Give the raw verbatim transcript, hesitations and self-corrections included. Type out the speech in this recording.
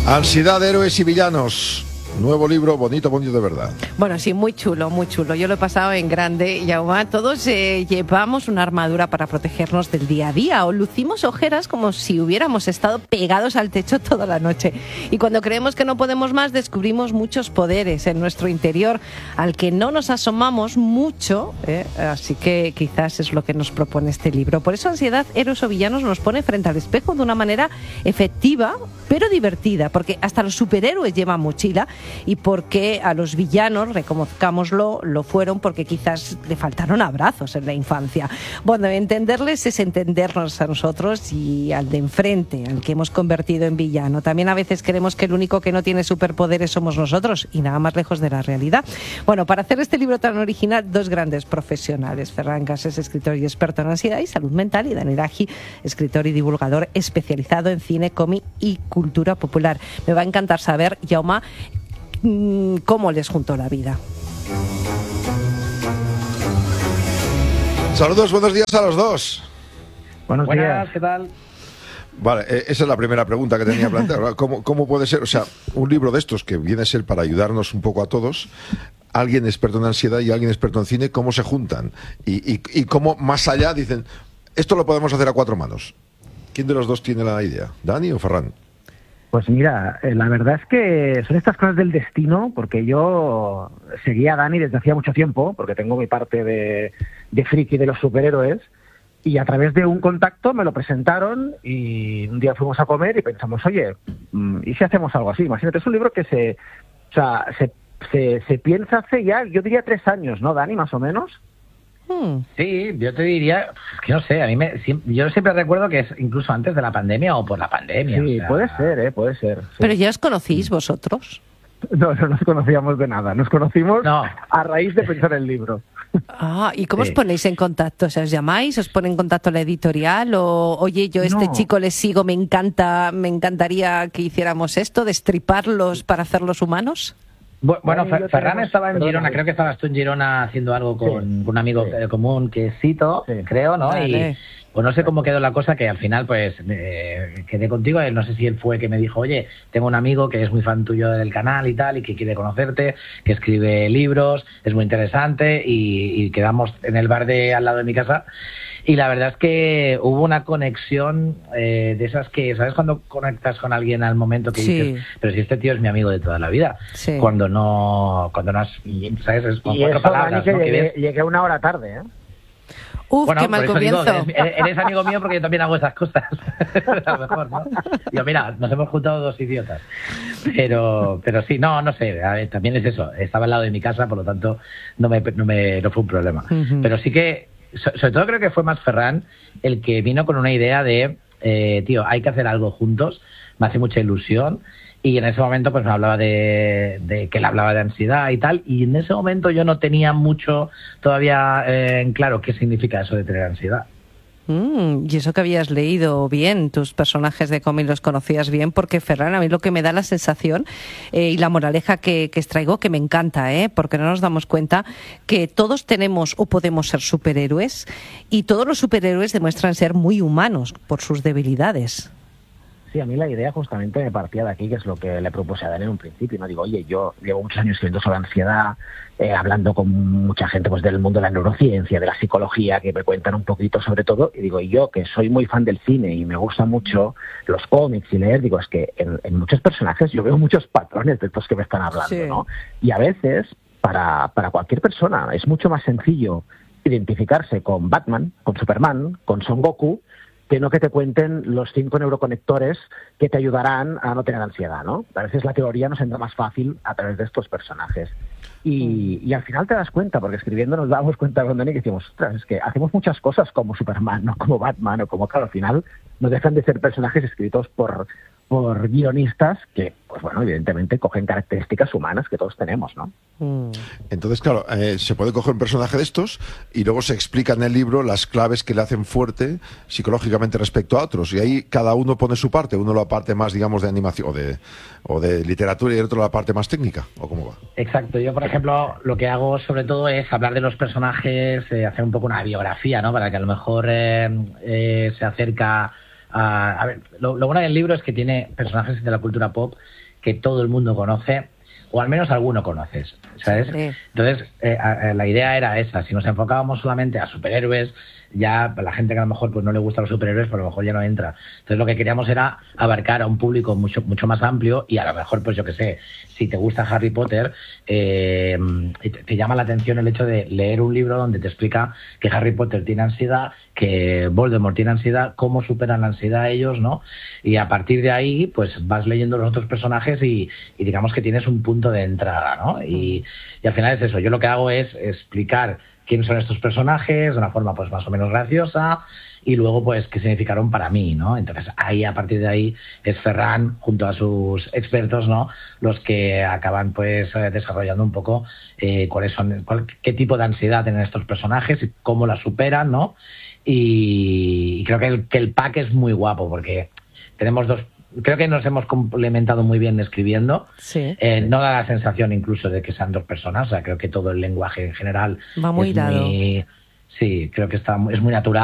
Ansiedad, héroes y villanos. Nuevo libro, bonito, bonito de verdad. Bueno, sí, muy chulo, muy chulo. Yo lo he pasado en grande, Jaume. Todos eh, llevamos una armadura para protegernos del día a día o lucimos ojeras como si hubiéramos estado pegados al techo toda la noche. Y cuando creemos que no podemos más, descubrimos muchos poderes en nuestro interior al que no nos asomamos mucho, ¿eh? Así que quizás es lo que nos propone este libro. Por eso Ansiedad, héroes o villanos nos pone frente al espejo de una manera efectiva, pero divertida, porque hasta los superhéroes llevan mochila. Y porque a los villanos, reconozcámoslo, lo fueron porque quizás le faltaron abrazos en la infancia. Bueno, entenderles es entendernos a nosotros y al de enfrente, al que hemos convertido en villano. También a veces creemos que el único que no tiene superpoderes somos nosotros, y nada más lejos de la realidad. Bueno, para hacer este libro tan original, dos grandes profesionales. Ferran Casés, escritor y experto en ansiedad y salud mental, y Dani Agi, escritor y divulgador especializado en cine, cómic y cultura popular. Me va a encantar saber, Jaume, cómo les juntó la vida. Saludos, buenos días a los dos. Buenos Buenas, días. ¿qué tal? Vale, eh, esa es la primera pregunta que tenía planteada. ¿Cómo, ¿Cómo puede ser, o sea, un libro de estos que viene a ser para ayudarnos un poco a todos, alguien experto en ansiedad y alguien experto en cine, cómo se juntan? Y, y, y cómo más allá dicen, esto lo podemos hacer a cuatro manos. ¿Quién de los dos tiene la idea? ¿Dani o Ferran? Pues mira, eh, la verdad es que son estas cosas del destino, porque yo seguía a Dani desde hacía mucho tiempo, porque tengo mi parte de, de friki de los superhéroes, y a través de un contacto me lo presentaron y un día fuimos a comer y pensamos, oye, ¿y si hacemos algo así? Imagínate, es un libro que se, o sea, se, se, se piensa hace ya, yo diría tres años, ¿no, Dani, más o menos? Sí, yo te diría, es que no sé, a mí me, yo siempre recuerdo que es incluso antes de la pandemia o por la pandemia. Sí, o sea... puede ser, ¿eh? Puede ser. Sí. ¿Pero ya os conocís vosotros? No, no nos conocíamos de nada, nos conocimos no. a raíz de pensar el libro. Ah, ¿y cómo Sí. os ponéis en contacto? O sea, ¿os llamáis? ¿Os pone en contacto la editorial? O, oye, yo a este No. chico le sigo, me encanta, me encantaría que hiciéramos esto, destriparlos para hacerlos humanos? Bu- Bueno, Dani y Fer- yo Ferran tenemos- estaba en perdona, Girona, Dani. creo que estabas tú en Girona haciendo algo con, Sí. con un amigo Sí. eh, común que es Cito, Sí. creo, ¿no? Vale. Y pues no sé cómo quedó la cosa, que al final pues eh, quedé contigo, eh, no sé si él fue que me dijo, oye, tengo un amigo que es muy fan tuyo del canal y tal, y que quiere conocerte, que escribe libros, es muy interesante, y, y quedamos en el bar de al lado de mi casa. Y la verdad es que hubo una conexión eh, de esas que, ¿sabes? Cuando conectas con alguien al momento que Sí. dices, pero si este tío es mi amigo de toda la vida. Sí. Cuando no, cuando no has, ¿sabes? Es con Y cuatro eso, Dani, palabras, que ¿no? Que llegué, ves- llegué una hora tarde, ¿eh? Uf, bueno, qué mal por eso digo, comienzo. eres, eres amigo mío porque yo también hago esas cosas. A lo mejor, ¿no? Yo, mira, nos hemos juntado dos idiotas. Pero, pero sí, no, no sé, a ver, también es eso. Estaba al lado de mi casa, por lo tanto, no me, no me, no fue un problema. Ujú. Pero sí que, so- sobre todo creo que fue más Ferran el que vino con una idea de, eh, tío, hay que hacer algo juntos, me hace mucha ilusión. Y en ese momento pues me hablaba de, de que él hablaba de ansiedad y tal, y en ese momento yo no tenía mucho todavía eh, en claro qué significa eso de tener ansiedad. Mm, y eso que habías leído bien, tus personajes de cómic los conocías bien, porque Ferran, a mí lo que me da la sensación eh, y la moraleja que, que extraigo, que me encanta, ¿eh? Porque no nos damos cuenta que todos tenemos o podemos ser superhéroes, y todos los superhéroes demuestran ser muy humanos por sus debilidades. Sí, a mí la idea justamente me partía de aquí, que es lo que le propuse a Dani en un principio. No digo, oye, yo llevo muchos años escribiendo sobre ansiedad, eh, hablando con mucha gente pues del mundo de la neurociencia, de la psicología, que me cuentan un poquito sobre todo, y digo, y yo que soy muy fan del cine y me gusta mucho los cómics y leer, digo, es que en, en muchos personajes yo veo muchos patrones de estos que me están hablando, Sí. ¿no? Y a veces, para, para cualquier persona, es mucho más sencillo identificarse con Batman, con Superman, con Son Goku, que no que te cuenten los cinco neuroconectores que te ayudarán a no tener ansiedad, ¿no? A veces la teoría nos entra más fácil a través de estos personajes. Y, y al final te das cuenta, porque escribiendo nos damos cuenta con Dani que decimos, ostras, es que hacemos muchas cosas como Superman, no como Batman, o como, claro, al final no dejan de ser personajes escritos por, por guionistas que, pues bueno, evidentemente cogen características humanas que todos tenemos, ¿no? Mm. Entonces, claro, eh, se puede coger un personaje de estos y luego se explica en el libro las claves que le hacen fuerte psicológicamente respecto a otros, y ahí cada uno pone su parte, uno la parte más, digamos, de animación o de, o de literatura y el otro la parte más técnica, ¿o cómo va? Exacto, yo por ejemplo lo que hago sobre todo es hablar de los personajes, eh, hacer un poco una biografía, ¿no? Para que a lo mejor eh, eh, se acerca a, a ver, lo, lo bueno del libro es que tiene personajes de la cultura pop que todo el mundo conoce, o al menos alguno conoces, ¿sabes? Sí. Entonces, eh, a, la idea era esa. Si nos enfocábamos solamente a superhéroes, ya la gente que a lo mejor pues no le gustan los superhéroes, pues a lo mejor ya no entra. Entonces, lo que queríamos era abarcar a un público mucho mucho más amplio y a lo mejor, pues yo qué sé, si te gusta Harry Potter, eh, te, te llama la atención el hecho de leer un libro donde te explica que Harry Potter tiene ansiedad, que Voldemort tiene ansiedad, cómo superan la ansiedad ellos, ¿no? Y a partir de ahí, pues vas leyendo los otros personajes y, y digamos que tienes un punto de entrada, ¿no? Y, y al final es eso. Yo lo que hago es explicar quiénes son estos personajes de una forma pues más o menos graciosa y luego pues qué significaron para mí, ¿no? Entonces ahí, a partir de ahí, es Ferran junto a sus expertos, ¿no?, los que acaban pues desarrollando un poco eh, cuáles son, cuál, qué tipo de ansiedad tienen estos personajes y cómo la superan, ¿no? Y, y creo que el, que el pack es muy guapo porque tenemos dos. Creo que nos hemos complementado muy bien escribiendo. Sí. Eh, no da la sensación incluso de que sean dos personas. O sea, creo que todo el lenguaje en general va muy es dado. muy, sí, creo que está es muy natural.